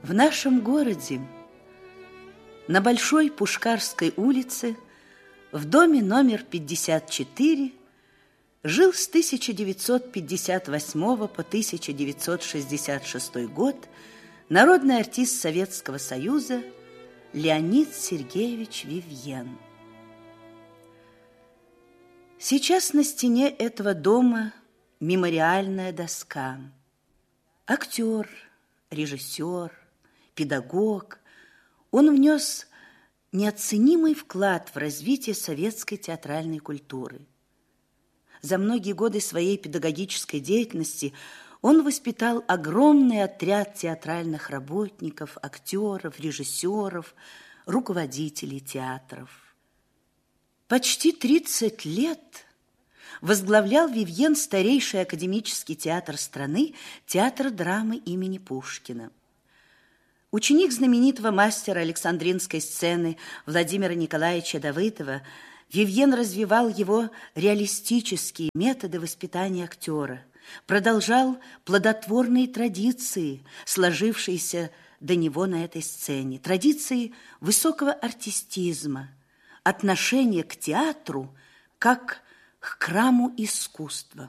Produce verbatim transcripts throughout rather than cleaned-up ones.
В нашем городе на Большой Пушкарской улице в доме номер пятьдесят четыре жил с тысяча девятьсот пятьдесят восьмого по тысяча девятьсот шестьдесят шестой год народный артист Советского Союза Леонид Сергеевич Вивьен. Сейчас на стене этого дома мемориальная доска. Актер, режиссер, педагог, он внес неоценимый вклад в развитие советской театральной культуры. За многие годы своей педагогической деятельности он воспитал огромный отряд театральных работников, актеров, режиссеров, руководителей театров. Почти тридцать лет возглавлял Вивьен старейший академический театр страны, театр драмы имени Пушкина. Ученик знаменитого мастера Александринской сцены Владимира Николаевича Давыдова, Вивьен развивал его реалистические методы воспитания актера, продолжал плодотворные традиции, сложившиеся до него на этой сцене, традиции высокого артистизма, отношения к театру как к храму искусства.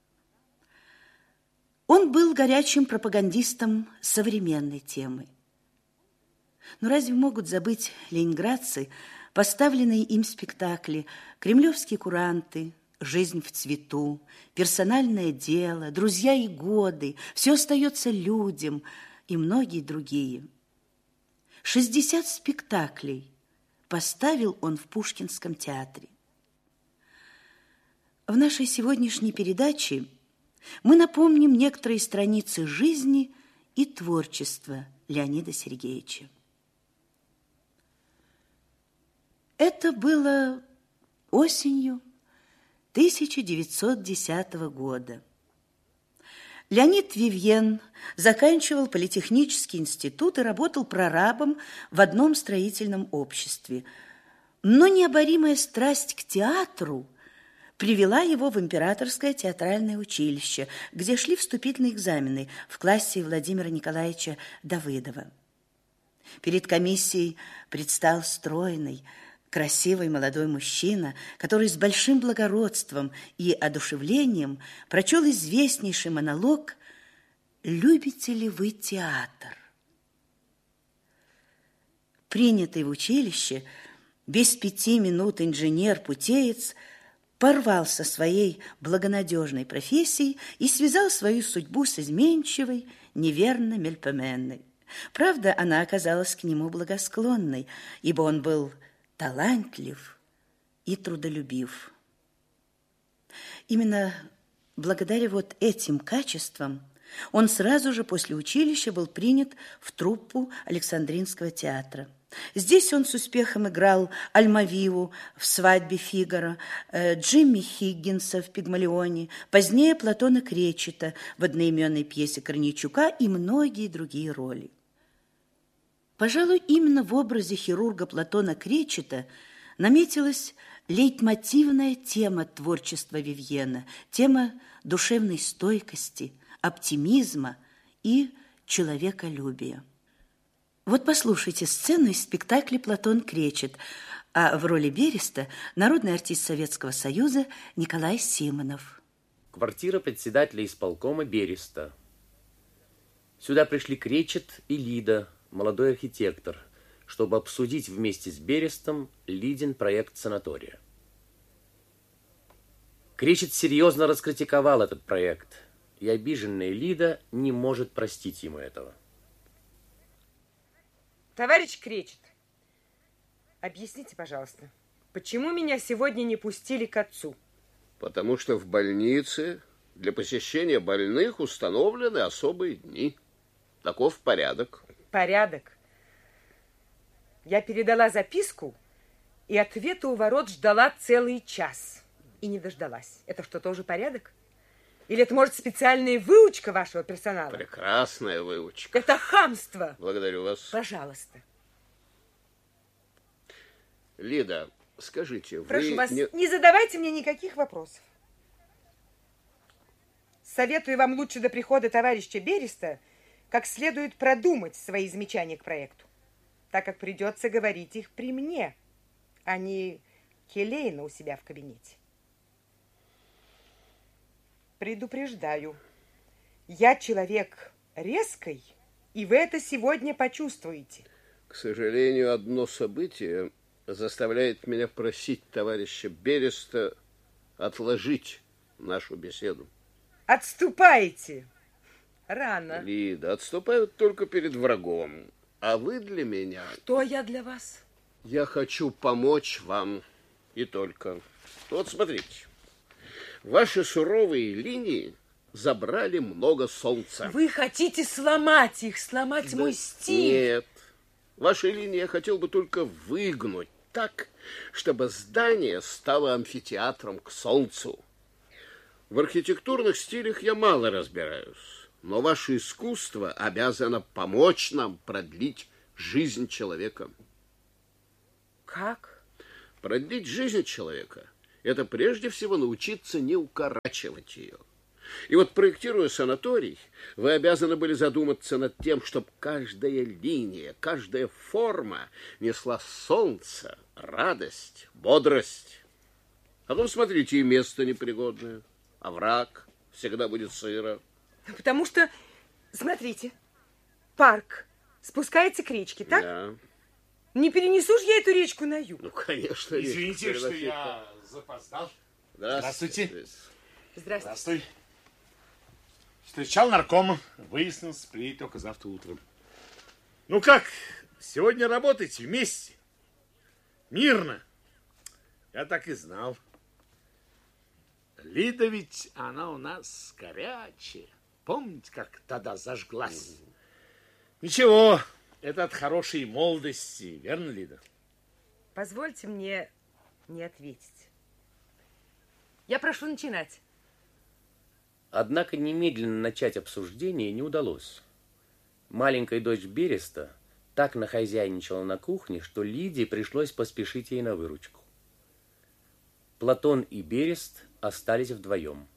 Он был горячим пропагандистом современной темы. Но разве могут забыть ленинградцы поставленные им спектакли «Кремлевские куранты», «Жизнь в цвету», «Персональное дело», «Друзья и годы», «Все остается людям» и многие другие. шестьдесят спектаклей поставил он в Пушкинском театре. В нашей сегодняшней передаче мы напомним некоторые страницы жизни и творчества Леонида Сергеевича. Это было осенью тысяча девятьсот десятого года. Леонид Вивьен заканчивал политехнический институт и работал прорабом в одном строительном обществе. Но необоримая страсть к театру привела его в Императорское театральное училище, где шли вступительные экзамены в классе Владимира Николаевича Давыдова. Перед комиссией предстал стройный, красивый молодой мужчина, который с большим благородством и одушевлением прочел известнейший монолог «Любите ли вы театр?». Принятый в училище, без пяти минут инженер-путеец порвал со своей благонадежной профессией и связал свою судьбу с изменчивой, неверной Мельпоменой. Правда, она оказалась к нему благосклонной, ибо он был талантлив и трудолюбив. Именно благодаря вот этим качествам он сразу же после училища был принят в труппу Александринского театра. Здесь он с успехом играл Альмавиву в «Свадьбе Фигаро», Джимми Хиггинса в «Пигмалионе», позднее Платона Кречета в одноименной пьесе Корнейчука и многие другие роли. Пожалуй, именно в образе хирурга Платона Кречета наметилась лейтмотивная тема творчества Вивьена, тема душевной стойкости, оптимизма и человеколюбия. Вот послушайте сцену из спектакля «Платон Кречет», а в роли Береста народный артист Советского Союза Николай Симонов. Квартира председателя исполкома Береста. Сюда пришли Кречет и Лида, молодой архитектор, чтобы обсудить вместе с Берестом Лидин проект санатория. Кречет серьезно раскритиковал этот проект, и обиженная Лида не может простить ему этого. Товарищ Кречет, объясните, пожалуйста, почему меня сегодня не пустили к отцу? Потому что в больнице для посещения больных установлены особые дни. Таков порядок. Порядок. Я передала записку, и ответа у ворот ждала целый час. И не дождалась. Это что, тоже порядок? Или это, может, специальная выучка вашего персонала? Прекрасная выучка. Это хамство. Благодарю вас. Пожалуйста. Лида, скажите, Прошу вы... вас, не... не задавайте мне никаких вопросов. Советую вам лучше до прихода товарища Береста как следует продумать свои замечания к проекту, так как придется говорить их при мне, а не Келейна у себя в кабинете. Предупреждаю, я человек резкий, и вы это сегодня почувствуете. К сожалению, одно событие заставляет меня просить товарища Береста отложить нашу беседу. Отступаете. Рано. Лида, отступают только перед врагом. А вы для меня... Что я для вас? Я хочу помочь вам и только. Вот смотрите. Ваши суровые линии забрали много солнца. Вы хотите сломать их, сломать Да. мой стиль? Нет. Ваши линии я хотел бы только выгнуть так, чтобы здание стало амфитеатром к солнцу. В архитектурных стилях я мало разбираюсь, но ваше искусство обязано помочь нам продлить жизнь человека. Как? Продлить жизнь человека – это прежде всего научиться не укорачивать ее. И вот, проектируя санаторий, вы обязаны были задуматься над тем, чтобы каждая линия, каждая форма несла солнце, радость, бодрость. А то, смотрите, и место непригодное, овраг, всегда будет сыро. Потому что, смотрите, парк спускается к речке, так? Да. Не перенесу ж я эту речку на юг. Ну, конечно. Извините, речка что переносить. я запоздал. Здравствуйте. Здравствуйте. Здравствуй. Встречал наркома, выяснил, приедет только завтра утром. Ну как, сегодня работаете вместе? Мирно? Я так и знал. Лида ведь, она у нас горячая. Помните, как тогда зажглась? Ничего, это от хорошей молодости, верно, Лида? Позвольте мне не ответить. Я прошу начинать. Однако немедленно начать обсуждение не удалось. Маленькая дочь Береста так нахозяйничала на кухне, что Лидии пришлось поспешить ей на выручку. Платон и Берест остались вдвоем.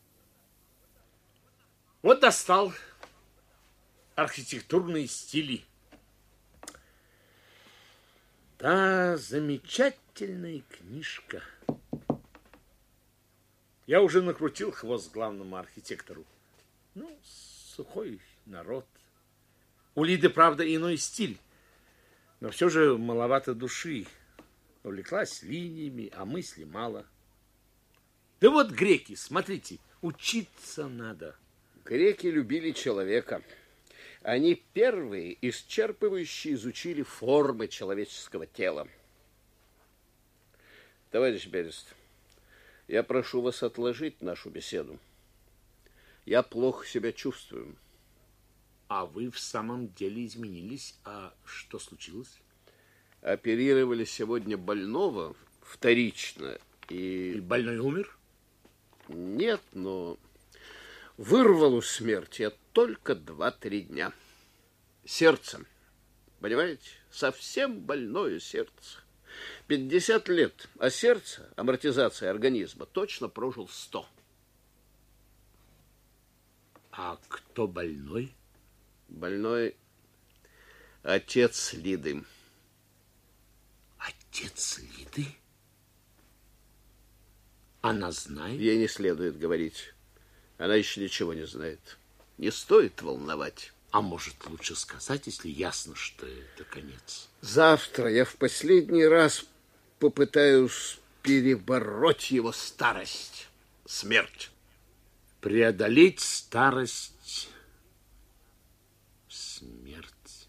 Вот достал архитектурные стили. Да, замечательная книжка. Я уже накрутил хвост главному архитектору. Ну, сухой народ. У Лиды, правда, иной стиль, но все же маловато души. Увлеклась линиями, а мысли мало. Да вот греки, смотрите, учиться надо. Греки любили человека. Они первые, исчерпывающе изучили формы человеческого тела. Товарищ Берест, я прошу вас отложить нашу беседу. Я плохо себя чувствую. А вы в самом деле изменились. А что случилось? Оперировали сегодня больного вторично. И... И больной умер? Нет, но вырвал у смерти я только два-три дня. Сердцем, понимаете, совсем больное сердце. пятьдесят лет, а сердце, амортизация организма, точно прожил сто. А кто больной? Больной отец Лиды. Отец Лиды? Она знает? Ей не следует говорить. Она еще ничего не знает. Не стоит волновать. А может, лучше сказать, если ясно, что это конец? Завтра я в последний раз попытаюсь перебороть его старость, смерть. Преодолеть старость, смерть.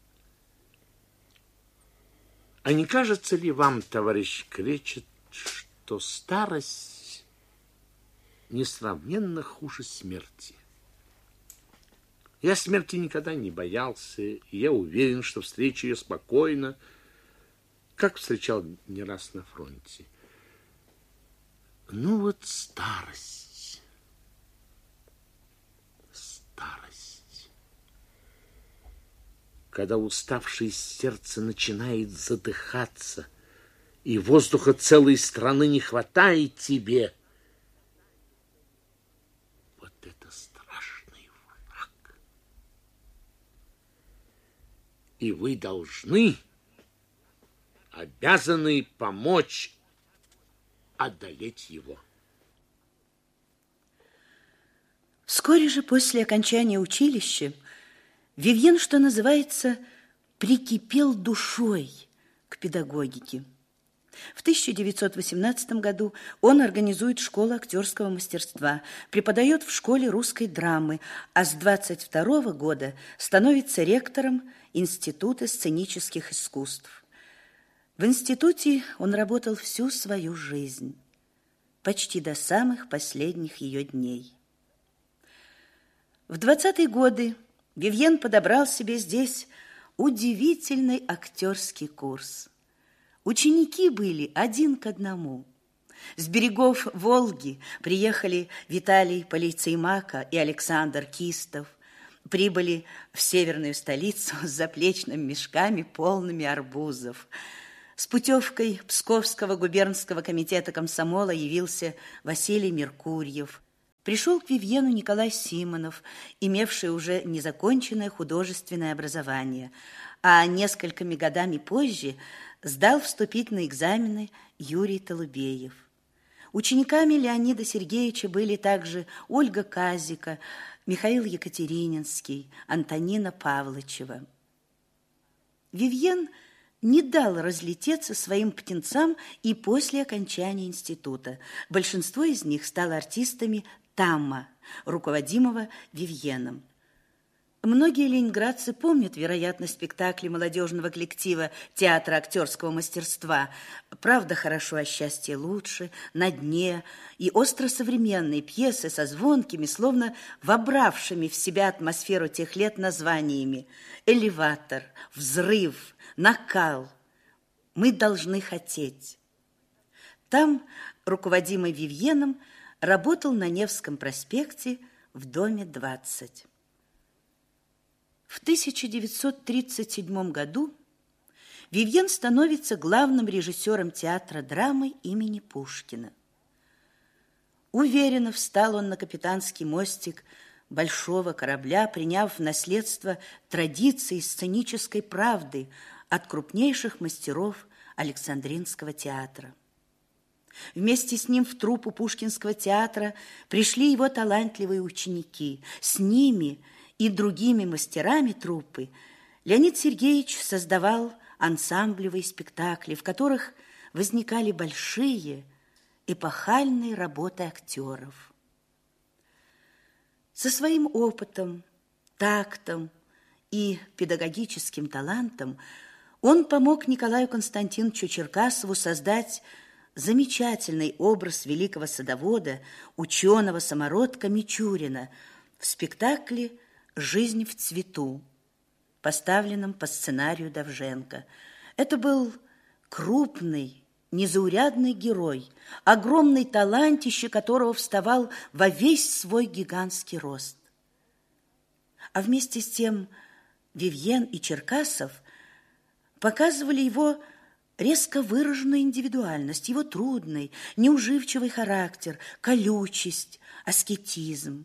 А не кажется ли вам, товарищ Кречет, что старость несравненно хуже смерти? Я смерти никогда не боялся, и я уверен, что встречу ее спокойно, как встречал не раз на фронте. Ну вот старость, старость. Когда уставшее сердце начинает задыхаться, и воздуха целой страны не хватает тебе, вот это страшный враг. И вы должны, обязаны помочь одолеть его. Вскоре же после окончания училища Вивьен, что называется, прикипел душой к педагогике. В тысяча девятьсот восемнадцатом году он организует школу актерского мастерства, преподает в школе русской драмы, а с двадцать второго года становится ректором Института сценических искусств. В институте он работал всю свою жизнь, почти до самых последних ее дней. В двадцатые годы Вивьен подобрал себе здесь удивительный актерский курс. Ученики были один к одному. С берегов Волги приехали Виталий Полейцеймака и Александр Кистов. Прибыли в северную столицу с заплечными мешками, полными арбузов. С путевкой Псковского губернского комитета комсомола явился Василий Меркурьев. Пришел к Вивьену Николай Симонов, имевший уже незаконченное художественное образование, а несколькими годами позже сдал вступительные экзамены Юрий Толубеев. Учениками Леонида Сергеевича были также Ольга Казика, Михаил Екатерининский, Антонина Павлычева. Вивьен не дал разлететься своим птенцам и после окончания института. Большинство из них стало артистами ТАМа, руководимого Вивьеном. Многие ленинградцы помнят, вероятно, спектакли молодежного коллектива театра актерского мастерства «Правда хорошо, а счастье лучше», «На дне» и остросовременные пьесы со звонкими, словно вобравшими в себя атмосферу тех лет названиями «Элеватор», «Взрыв», «Накал», «Мы должны хотеть». Там, руководимый Вивьеном, работал на Невском проспекте в доме двадцать. В тысяча девятьсот тридцать седьмом году Вивьен становится главным режиссером театра драмы имени Пушкина. Уверенно встал он на капитанский мостик большого корабля, приняв в наследство традиции сценической правды от крупнейших мастеров Александринского театра. Вместе с ним в труппу Пушкинского театра пришли его талантливые ученики. С ними и другими мастерами труппы Леонид Сергеевич создавал ансамблевые спектакли, в которых возникали большие эпохальные работы актеров. Со своим опытом, тактом и педагогическим талантом он помог Николаю Константиновичу Черкасову создать замечательный образ великого садовода, ученого-самородка Мичурина в спектакле «Жизнь в цвету», поставленном по сценарию Довженко. Это был крупный, незаурядный герой, огромный талантище которого вставал во весь свой гигантский рост. А вместе с тем Вивьен и Черкасов показывали его резко выраженную индивидуальность, его трудный, неуживчивый характер, колючесть, аскетизм.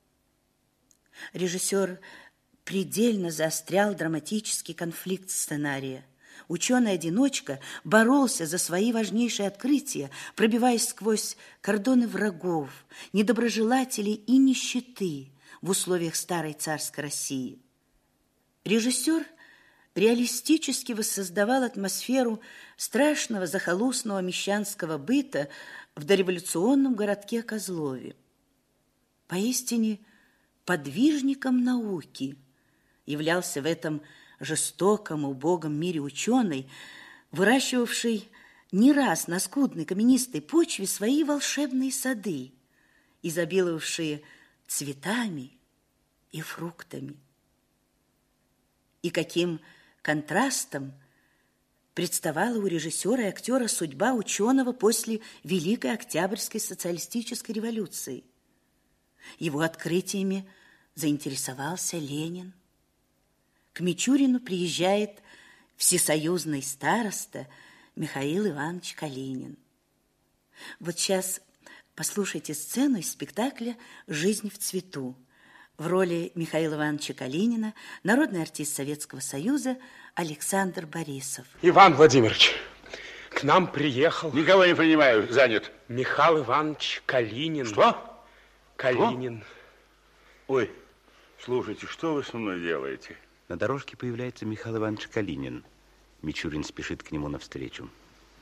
Режиссер предельно заострял драматический конфликт сценария. Ученый-одиночка боролся за свои важнейшие открытия, пробиваясь сквозь кордоны врагов, недоброжелателей и нищеты в условиях старой царской России. Режиссер реалистически воссоздавал атмосферу страшного захолустного мещанского быта в дореволюционном городке Козлове. Поистине подвижником науки являлся в этом жестоком и убогом мире ученый, выращивавший не раз на скудной каменистой почве свои волшебные сады, изобиловавшие цветами и фруктами. И каким контрастом представала у режиссера и актера судьба ученого после Великой Октябрьской социалистической революции. Его открытиями заинтересовался Ленин. К Мичурину приезжает всесоюзный староста Михаил Иванович Калинин. Вот сейчас послушайте сцену из спектакля «Жизнь в цвету». В роли Михаила Ивановича Калинина народный артист Советского Союза Александр Борисов. Иван Владимирович, к нам приехал... Никого не принимаю, занят. Михаил Иванович Калинин. Что? Калинин. Что? Ой, слушайте, что вы со мной делаете? На дорожке появляется Михаил Иванович Калинин. Мичурин спешит к нему навстречу.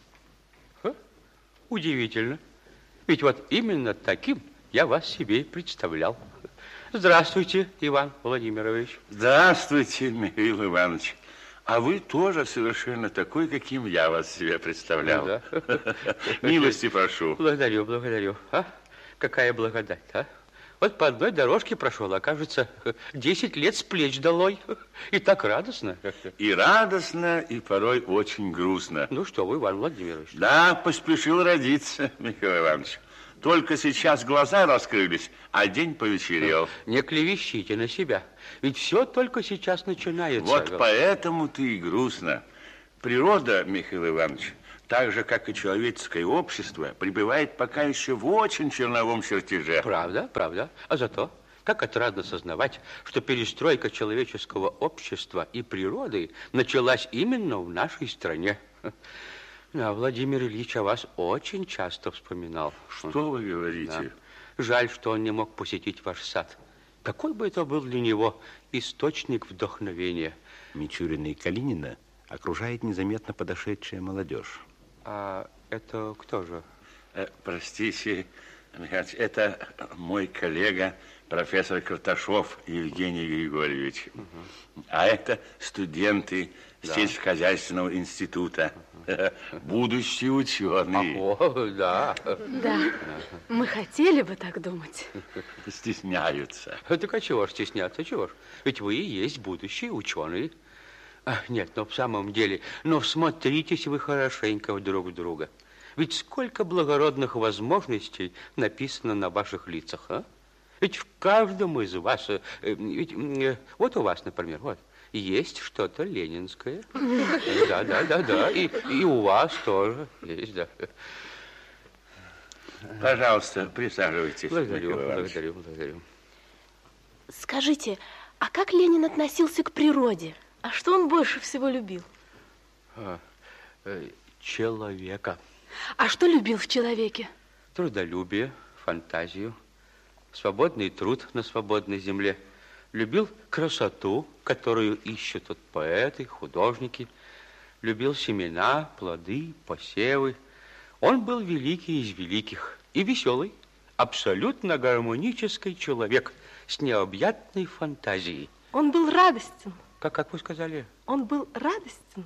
Ха? Удивительно. Ведь вот именно таким я вас себе и представлял. Здравствуйте, Иван Владимирович. Здравствуйте, Михаил Иванович. А вы тоже совершенно такой, каким я вас себе представлял. Ну, да. Милости прошу. Благодарю, благодарю. А? Какая благодать, а? Вот по одной дорожке прошел, а кажется, десять лет с плеч долой. И так радостно. И радостно, и порой очень грустно. Ну что вы, Иван Владимирович? Да, поспешил родиться, Михаил Иванович. Только сейчас глаза раскрылись, а день повечерел. Не клевещите на себя. Ведь все только сейчас начинается. Вот поэтому-то и грустно. Природа, Михаил Иванович, так же, как и человеческое общество, пребывает пока еще в очень черновом чертеже. Правда, правда. А зато, как отрадно сознавать, что перестройка человеческого общества и природы началась именно в нашей стране. Да, Владимир Ильич о вас очень часто вспоминал. Что вы говорите? Да. Жаль, что он не мог посетить ваш сад. Какой бы это был для него источник вдохновения. Мичурина и Калинина окружает незаметно подошедшая молодежь. А это кто же? Э, простите, Михаил, это мой коллега, профессор Карташов Евгений Григорьевич. Угу. А это студенты да. сельскохозяйственного института. Угу. Будущие ученые. О, да. Да, мы хотели бы так думать. Стесняются. Так а чего ж стесняться, чего ж? Ведь вы и есть будущие ученые. А, нет, но в самом деле, но всмотритесь вы хорошенько друг в друга. Ведь сколько благородных возможностей написано на ваших лицах, а? Ведь в каждом из вас, э, ведь, э, вот у вас, например, вот, есть что-то ленинское. Да, да, да, да, и, и у вас тоже есть, да. Пожалуйста, присаживайтесь. Благодарю, благодарю, благодарю. Скажите, а как Ленин относился к природе? А что он больше всего любил? А, э, человека. А что любил в человеке? Трудолюбие, фантазию, свободный труд на свободной земле. Любил красоту, которую ищут тут поэты, художники. Любил семена, плоды, посевы. Он был великий из великих и веселый, абсолютно гармонический человек с необъятной фантазией. Он был радостен. Как, как вы сказали? Он был радостен.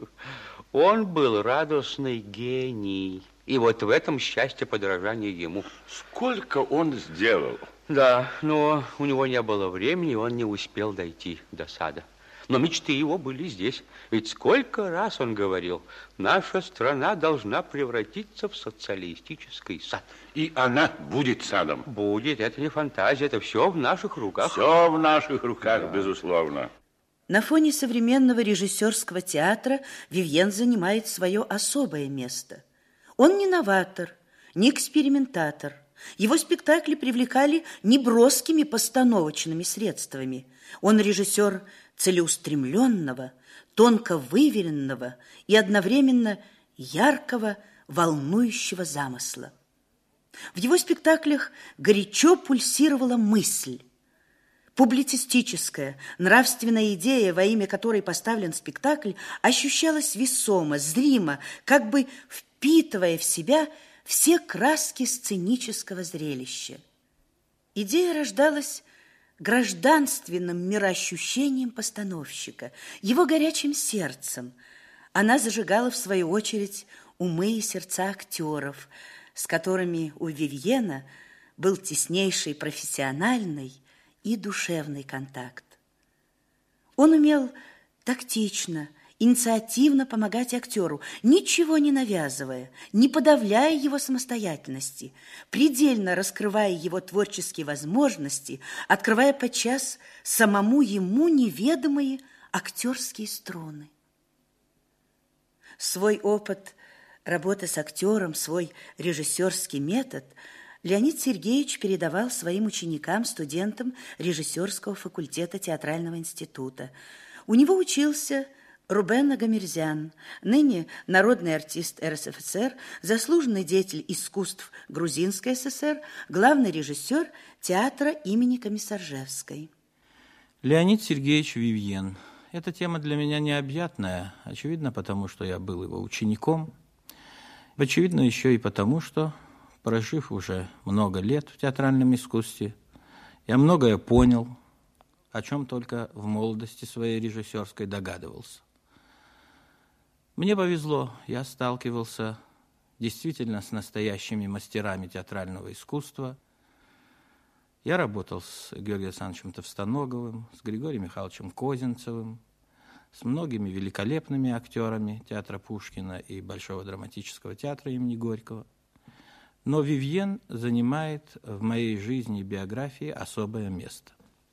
Он был радостный гений. И вот в этом счастье подражания ему. Сколько он сделал? Да, но у него не было времени, он не успел дойти до сада. Но мечты его были здесь. Ведь сколько раз он говорил, наша страна должна превратиться в социалистический сад. И она будет садом? Будет, это не фантазия, это все в наших руках. Все в наших руках, да. Безусловно. На фоне современного режиссерского театра Вивьен занимает свое особое место. Он не новатор, не экспериментатор. Его спектакли привлекали не броскими постановочными средствами. Он режиссер целеустремленного, тонко выверенного и одновременно яркого, волнующего замысла. В его спектаклях горячо пульсировала мысль. Публицистическая, нравственная идея, во имя которой поставлен спектакль, ощущалась весомо, зримо, как бы впитывая в себя все краски сценического зрелища. Идея рождалась гражданственным мироощущением постановщика, его горячим сердцем. Она зажигала, в свою очередь, умы и сердца актеров, с которыми у Вивьена был теснейший профессиональный и душевный контакт. Он умел тактично, инициативно помогать актеру, ничего не навязывая, не подавляя его самостоятельности, предельно раскрывая его творческие возможности, открывая подчас самому ему неведомые актерские струны. Свой опыт работы с актером, свой режиссерский метод Леонид Сергеевич передавал своим ученикам, студентам режиссерского факультета театрального института. У него учился Рубен Агамирзян, ныне народный артист эр эс эф эс эр, заслуженный деятель искусств Грузинской эс эс эр, главный режиссер театра имени Комиссаржевской. Леонид Сергеевич Вивьен. Эта тема для меня необъятная, очевидно, потому что я был его учеником, очевидно, еще и потому, что, прожив уже много лет в театральном искусстве, я многое понял, о чем только в молодости своей режиссерской догадывался. Мне повезло, я сталкивался действительно с настоящими мастерами театрального искусства. Я работал с Георгием Александровичем Товстоноговым, с Григорием Михайловичем Козинцевым, с многими великолепными актерами театра Пушкина и Большого драматического театра имени Горького. Но Вивьен занимает в моей жизни и биографии особое место.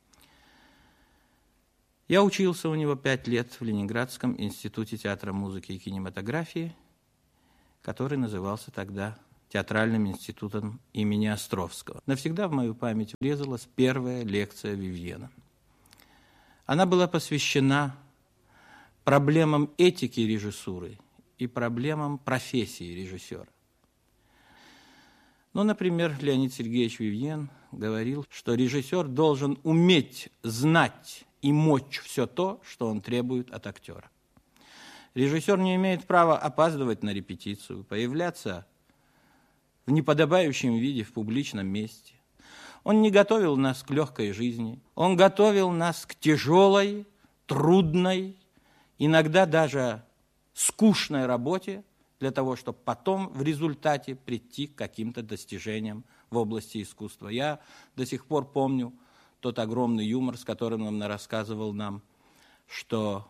Я учился у него пять лет в Ленинградском институте театра музыки и кинематографии, который назывался тогда Театральным институтом имени Островского. Навсегда в мою память врезалась первая лекция Вивьена. Она была посвящена проблемам этики режиссуры и проблемам профессии режиссера. Ну, например, Леонид Сергеевич Вивьен говорил, что режиссер должен уметь знать и мочь все то, что он требует от актера. Режиссер не имеет права опаздывать на репетицию, появляться в неподобающем виде в публичном месте. Он не готовил нас к легкой жизни, он готовил нас к тяжелой, трудной, иногда даже скучной работе, для того, чтобы потом в результате прийти к каким-то достижениям в области искусства. Я до сих пор помню тот огромный юмор, с которым он рассказывал нам, что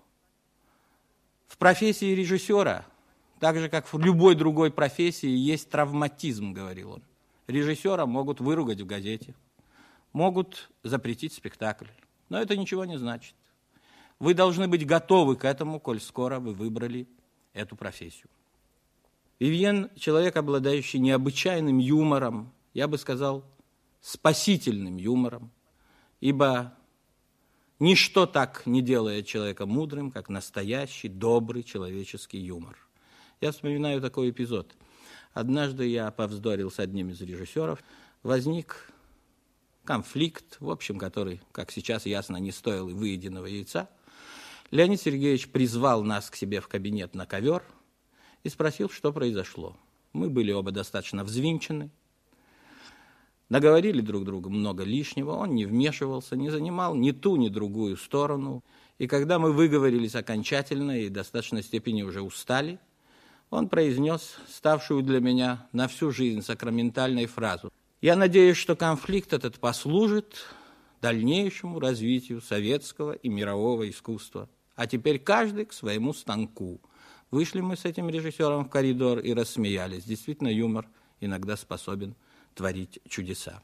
в профессии режиссера, так же, как в любой другой профессии, есть травматизм, говорил он. Режиссера могут выругать в газете, могут запретить спектакль, но это ничего не значит. Вы должны быть готовы к этому, коль скоро вы выбрали эту профессию. Вивьен – человек, обладающий необычайным юмором, я бы сказал, спасительным юмором, ибо ничто так не делает человека мудрым, как настоящий, добрый человеческий юмор. Я вспоминаю такой эпизод. Однажды я повздорил с одним из режиссеров. Возник конфликт, в общем, который, как сейчас ясно, не стоил и выеденного яйца. Леонид Сергеевич призвал нас к себе в кабинет на ковер и спросил, что произошло. Мы были оба достаточно взвинчены, наговорили друг другу много лишнего, он не вмешивался, не занимал ни ту, ни другую сторону. И когда мы выговорились окончательно и в достаточной степени уже устали, он произнес ставшую для меня на всю жизнь сакраментальную фразу: «Я надеюсь, что конфликт этот послужит дальнейшему развитию советского и мирового искусства. А теперь каждый к своему станку». Вышли мы с этим режиссером в коридор и рассмеялись. Действительно, юмор иногда способен творить чудеса.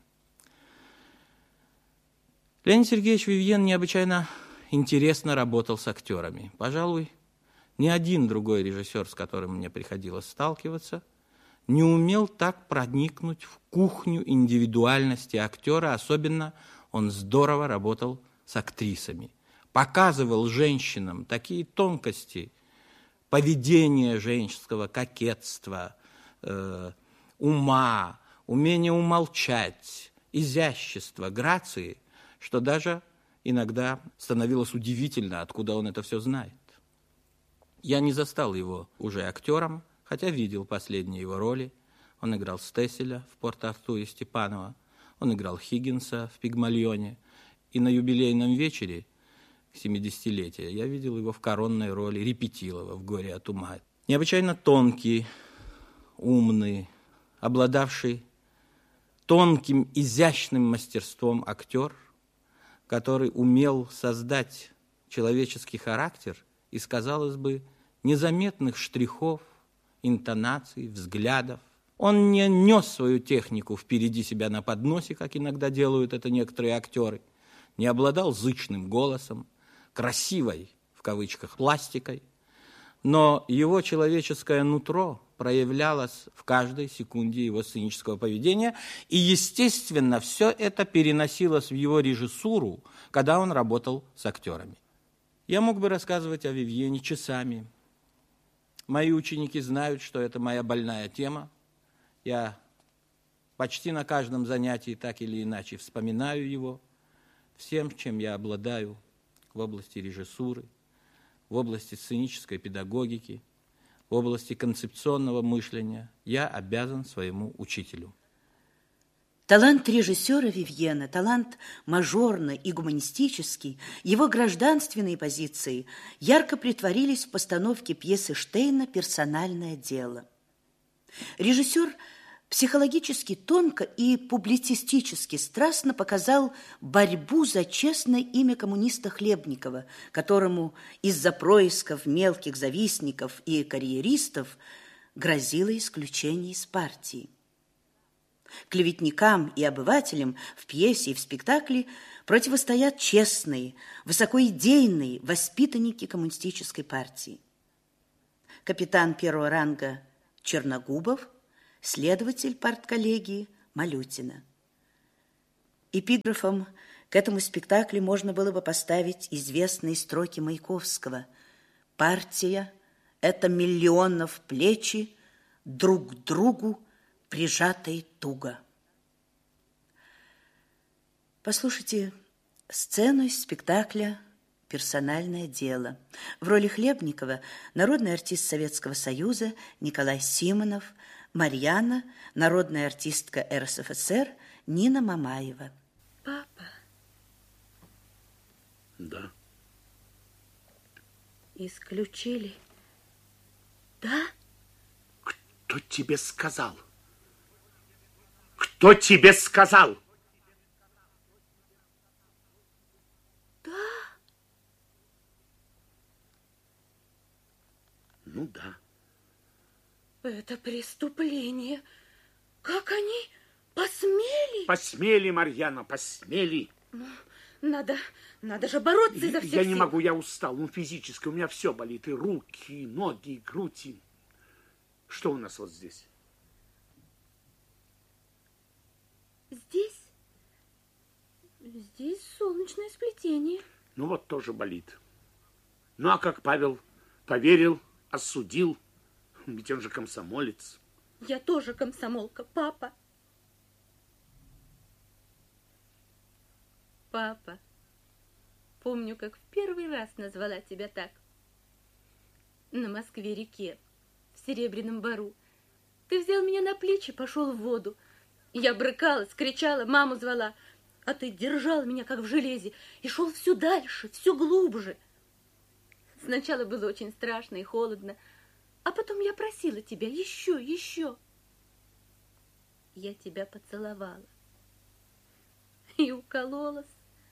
Леонид Сергеевич Вивьен необычайно интересно работал с актерами. Пожалуй, ни один другой режиссер, с которым мне приходилось сталкиваться, не умел так проникнуть в кухню индивидуальности актера. Особенно он здорово работал с актрисами. Показывал женщинам такие тонкости поведения женского, кокетства, э, ума, умение умолчать, изящества, грации, что даже иногда становилось удивительно, откуда он это все знает. Я не застал его уже актером, хотя видел последние его роли. Он играл Стесселя в Порт-Артуре Степанова, он играл Хиггинса в Пигмалионе, и на юбилейном вечере к семидесятилетию я видел его в коронной роли Репетилова в «Горе от ума». Необычайно тонкий, умный, обладавший тонким, изящным мастерством актер, который умел создать человеческий характер из, казалось бы, незаметных штрихов, интонаций, взглядов. Он не нес свою технику впереди себя на подносе, как иногда делают это некоторые актеры, не обладал зычным голосом, красивой, в кавычках, пластикой, но его человеческое нутро проявлялось в каждой секунде его сценического поведения, и, естественно, все это переносилось в его режиссуру, когда он работал с актерами. Я мог бы рассказывать о Вивьене часами. Мои ученики знают, что это моя больная тема. Я почти на каждом занятии так или иначе вспоминаю его, всем, чем я обладаю в области режиссуры, в области сценической педагогики, в области концепционного мышления, я обязан своему учителю. Талант режиссера Вивьена, талант мажорный и гуманистический, его гражданственные позиции ярко претворились в постановке пьесы Штейна «Персональное дело». Режиссер психологически тонко и публицистически страстно показал борьбу за честное имя коммуниста Хлебникова, которому из-за происков мелких завистников и карьеристов грозило исключение из партии. Клеветникам и обывателям в пьесе и в спектакле противостоят честные, высокоидейные воспитанники коммунистической партии. Капитан первого ранга Черногубов, следователь партколлегии Малютина. Эпиграфом к этому спектаклю можно было бы поставить известные строки Маяковского: «Партия – это миллионов плечи, друг к другу прижатой туго». Послушайте сцену из спектакля «Персональное дело». В роли Хлебникова народный артист Советского Союза Николай Симонов, Марьяна, народная артистка эр эс эф эс эр Нина Мамаева. Папа. Да. Исключили. Да? Кто тебе сказал? Кто тебе сказал? Да. Ну да. Это преступление. Как они посмели? Посмели, Марьяна, посмели. Ну, надо, надо же бороться изо всех Я сил. не могу, я устал. Ну, физически у меня все болит. И руки, и ноги, и грудь. И... Что у нас вот здесь? Здесь? Здесь солнечное сплетение. Ну, вот тоже болит. Ну, а как Павел поверил, осудил? Ведь он же комсомолец. Я тоже комсомолка, папа. Папа, помню, как в первый раз назвала тебя так. На Москве-реке, в Серебряном Бору. Ты взял меня на плечи, пошел в воду. Я брыкалась, кричала, маму звала. А ты держал меня, как в железе, и шел все дальше, все глубже. Сначала было очень страшно и холодно, а потом я просила тебя еще, еще. Я тебя поцеловала и укололась.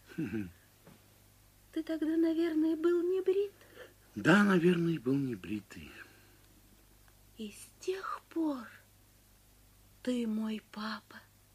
Ты тогда, наверное, был не брит. Да, наверное, был не бритый. И с тех пор ты мой папа.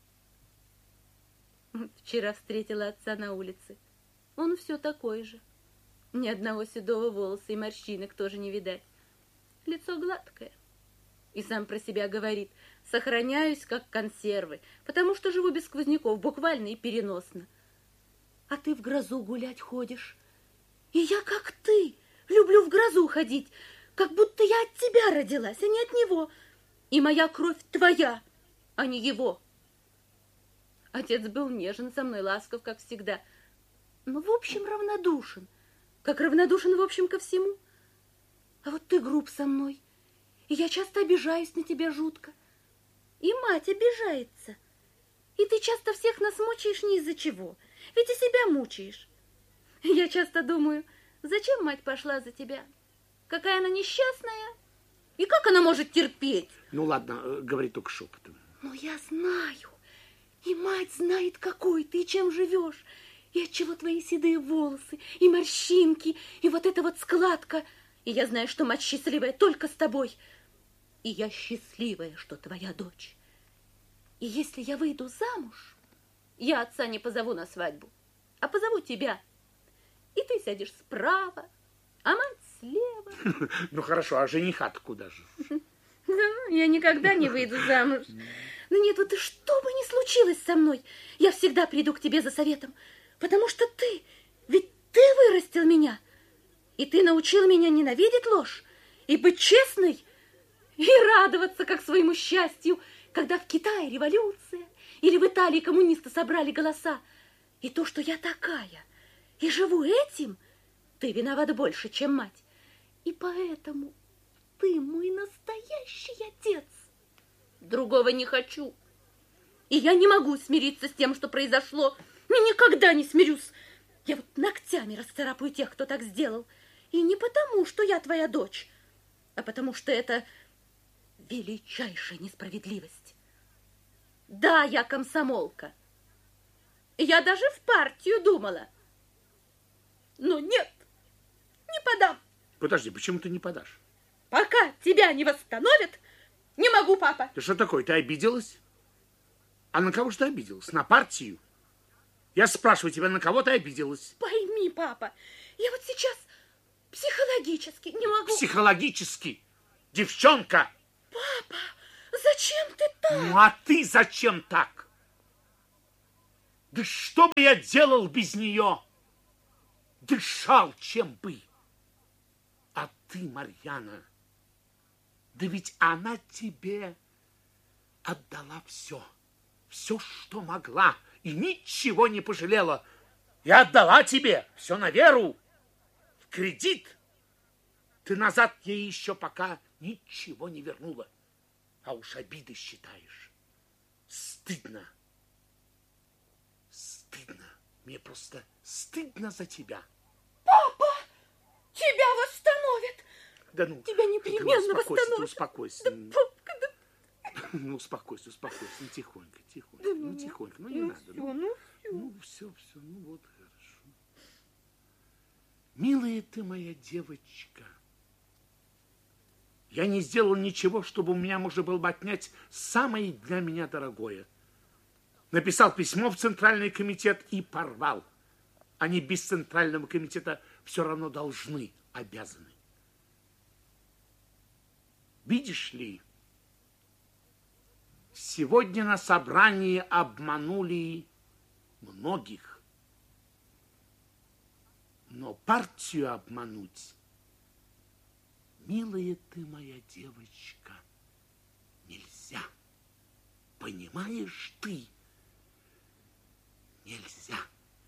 Вчера встретила отца на улице. Он все такой же. Ни одного седого волоса и морщинок тоже не видать. Лицо гладкое. И сам про себя говорит: сохраняюсь, как консервы, потому что живу без сквозняков, буквально и переносно. А ты в грозу гулять ходишь. И я, как ты, люблю в грозу ходить, как будто я от тебя родилась, а не от него. И моя кровь твоя, а не его. Отец был нежен со мной, ласков, как всегда, но в общем равнодушен, как равнодушен в общем ко всему. А вот ты груб со мной, и я часто обижаюсь на тебя жутко. И мать обижается. И ты часто всех нас мучаешь не из-за чего, ведь и себя мучаешь. Я часто думаю, зачем мать пошла за тебя? Какая она несчастная, и как она может терпеть? Ну ладно, говори только шепотом. Но я знаю, и мать знает, какой ты, и чем живешь, и отчего твои седые волосы, и морщинки, и вот эта вот складка. И я знаю, что мать счастливая только с тобой. И я счастливая, что твоя дочь. И если я выйду замуж, я отца не позову на свадьбу, а позову тебя. И ты сядешь справа, а мать слева. Ну хорошо, а жениха-то куда же? Я никогда не выйду замуж. Ну нет, вот и что бы ни случилось со мной, я всегда приду к тебе за советом, потому что ты, ведь ты вырастил меня, и ты научил меня ненавидеть ложь и быть честной, и радоваться как своему счастью, когда в Китае революция или в Италии коммунисты собрали голоса. И то, что я такая, и живу этим, ты виноват больше, чем мать. И поэтому ты мой настоящий отец. Другого не хочу. И я не могу смириться с тем, что произошло. И никогда не смирюсь. Я вот ногтями расцарапаю тех, кто так сделал. И не потому, что я твоя дочь, а потому что это величайшая несправедливость. Да, я комсомолка. Я даже в партию думала. Но нет, не подам. Подожди, почему ты не подашь? Пока тебя не восстановят, не могу, папа. Ты что такое, ты обиделась? А на кого же ты обиделась? На партию? Я спрашиваю тебя, на кого ты обиделась? Пойми, папа, я вот сейчас психологически не могу... Психологически? Девчонка! Папа, зачем ты так? Ну, а ты зачем так? Да что бы я делал без нее? Дышал, чем бы. А ты, Марьяна, да ведь она тебе отдала все. Все, что могла, и ничего не пожалела. И отдала тебе все на веру, в кредит. Ты назад ей еще пока ничего не вернула. А уж обиды считаешь. Стыдно. Стыдно. Мне просто стыдно за тебя. Папа, тебя восстановят. Да ну, тебя непременно ну, успокойся, восстановят. Успокойся. Да, папка, да. Ну, успокойся, успокойся. Ну, тихонько, тихонько. Да, ну, ну, тихонько. Ну, не ну, надо. Все, ну, ну, все. Ну, все, все. Ну, вот хорошо. Милая ты моя девочка, я не сделал ничего, чтобы у меня можно было бы отнять самое для меня дорогое. Написал письмо в Центральный комитет и порвал. Они без Центрального комитета все равно должны, обязаны. Видишь ли, сегодня на собрании обманули многих. Но партию обмануть, милая ты моя девочка, нельзя. Понимаешь ты? Нельзя.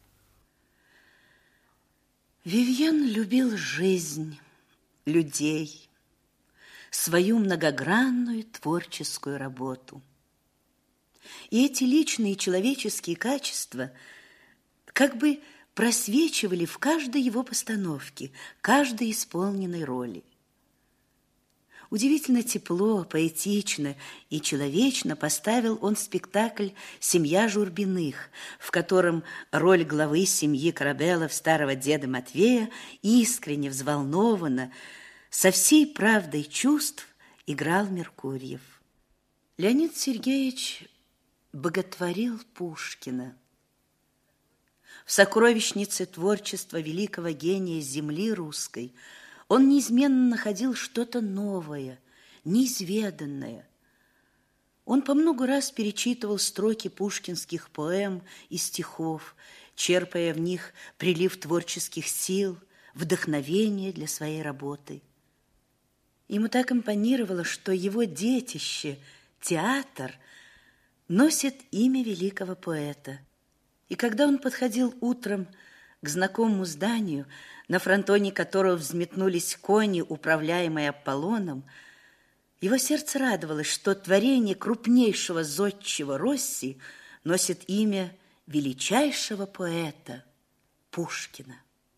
Вивьен любил жизнь, людей, свою многогранную творческую работу. И эти личные человеческие качества как бы просвечивали в каждой его постановке, каждой исполненной роли. Удивительно тепло, поэтично и человечно поставил он спектакль «Семья Журбиных», в котором роль главы семьи Корабелов, старого деда Матвея, искренне, взволнованно, со всей правдой чувств играл Меркурьев. Леонид Сергеевич боготворил Пушкина. В сокровищнице творчества великого гения земли русской он неизменно находил что-то новое, неизведанное. Он по много раз перечитывал строки пушкинских поэм и стихов, черпая в них прилив творческих сил, вдохновение для своей работы. Ему так импонировало, что его детище, театр, носит имя великого поэта. И когда он подходил утром к знакомому зданию, на фронтоне которого взметнулись кони, управляемые Аполлоном, его сердце радовалось, что творение крупнейшего зодчего Росси носит имя величайшего поэта Пушкина.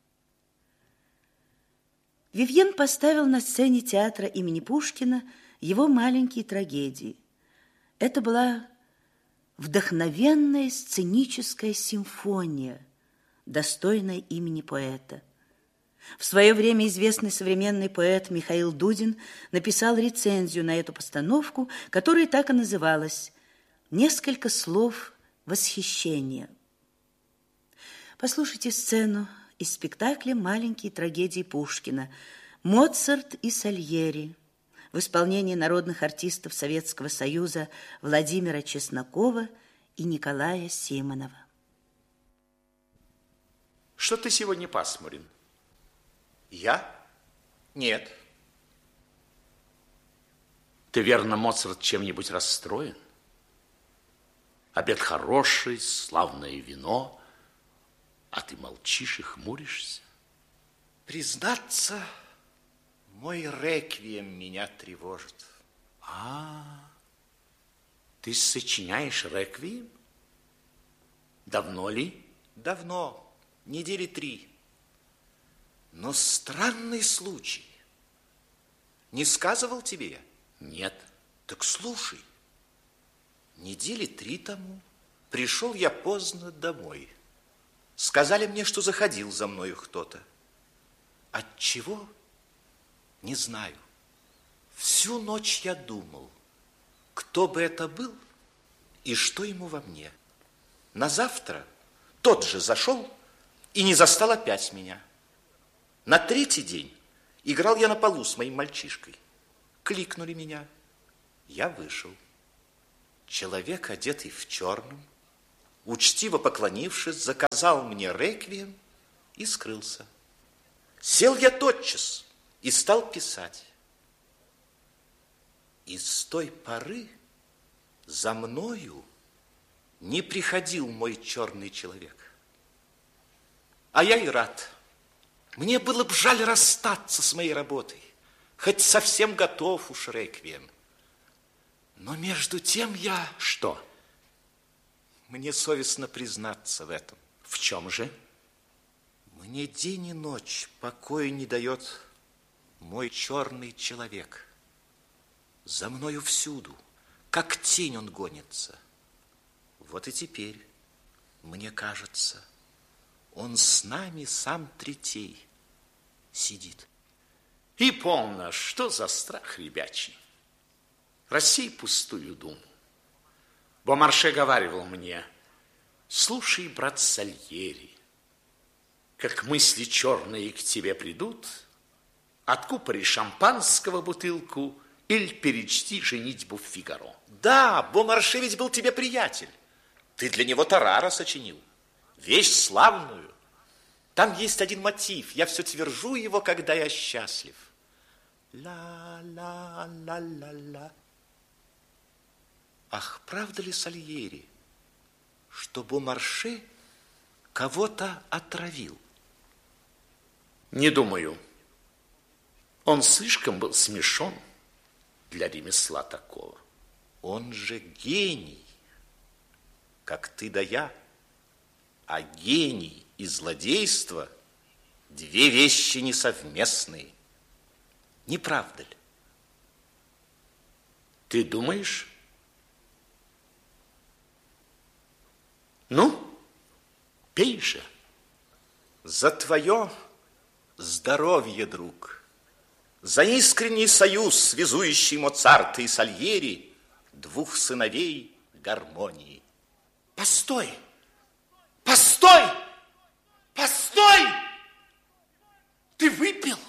Вивьен поставил на сцене театра имени Пушкина его маленькие трагедии. Это была вдохновенная сценическая симфония, достойная имени поэта. В свое время известный современный поэт Михаил Дудин написал рецензию на эту постановку, которая так и называлась «Несколько слов восхищения». Послушайте сцену из спектакля «Маленькие трагедии Пушкина» «Моцарт и Сальери» в исполнении народных артистов Советского Союза Владимира Чеснокова и Николая Симонова. Что ты сегодня пасмурен? Я? Нет. Ты, верно, Моцарт, чем-нибудь расстроен? Обед хороший, славное вино, а ты молчишь и хмуришься. Признаться, мой реквием меня тревожит. А, ты сочиняешь реквием? Давно ли? Давно, недели три. Но странный случай. Не сказывал тебе? Нет. Так слушай. Недели три тому пришел я поздно домой. Сказали мне, что заходил за мною кто-то. Отчего? Не знаю. Всю ночь я думал, кто бы это был и что ему во мне. На завтра тот же зашел и не застал опять меня. На третий день играл я на полу с моим мальчишкой. Кликнули меня. Я вышел. Человек, одетый в черном, учтиво поклонившись, заказал мне реквием и скрылся. Сел я тотчас и стал писать. И с той поры за мною не приходил мой черный человек. А я и рад. Мне было бы жаль расстаться с моей работой, хоть совсем готов уж реквием. Но между тем я... Что? Мне совестно признаться в этом. В чем же? Мне день и ночь покоя не дает мой черный человек. За мною всюду, как тень он гонится. Вот и теперь, мне кажется, он с нами сам третей сидит. И полно, что за страх ребячий. Рассей пустую думу. Бомарше говаривал мне: слушай, брат Сальери, как мысли черные к тебе придут, откупори шампанского бутылку или перечти «Женитьбу в Фигаро». Да, Бомарше ведь был тебе приятель. Ты для него Тарара сочинил. Вещь славную. Там есть один мотив. Я все твержу его, когда я счастлив. Ла-ла-ла-ла-ла. Ах, правда ли, Сальери, что Бомарше кого-то отравил? Не думаю. Он слишком был смешон для ремесла такого. Он же гений, как ты да я. А гений и злодейство – две вещи несовместные. Не правда ли? Ты думаешь? Ну, пей же. За твое здоровье, друг. За искренний союз, связующий Моцарта и Сальери, двух сыновей гармонии. Постой! Постой! Постой! Ты выпил?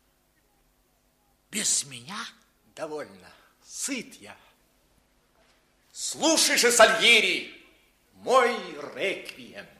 Без меня? Довольно. Сыт я. Слушай же, Сальери, мой реквием.